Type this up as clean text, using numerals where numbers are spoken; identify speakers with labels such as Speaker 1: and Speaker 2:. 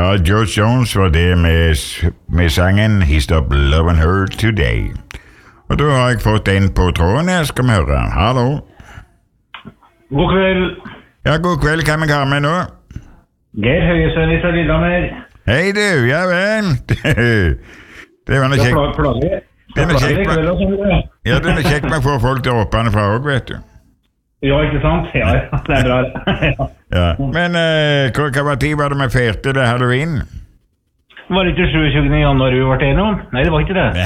Speaker 1: Ja, George Jones var det med sangen He Stopped Loving Her Today. Og da har jeg fått en på tråden her, skal vi høre. Hallo.
Speaker 2: God kveld.
Speaker 1: Ja, god kveld, kan vi ha med nå?
Speaker 2: Geir Høyesønn fra Lillehammer.
Speaker 1: Hei du, ja vel. Det var noe kjekt.
Speaker 2: Plager.
Speaker 1: Det er kjekt med å få folk der oppe fra også, vet du.
Speaker 2: Ja, ikke sant? Ja, det er bra.
Speaker 1: Ja. Men hva tid var det vi feirte det Halloween?
Speaker 2: Var det ikke 27. januar vi var enige om? Nei, det var ikke det.